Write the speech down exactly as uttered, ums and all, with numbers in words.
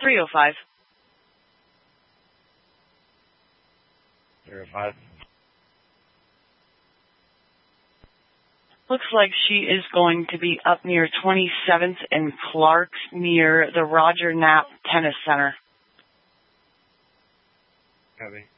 three oh five. three oh five. Looks like she is going to be up near twenty-seventh and Clark's near the Roger Knapp Tennis Center. Copy.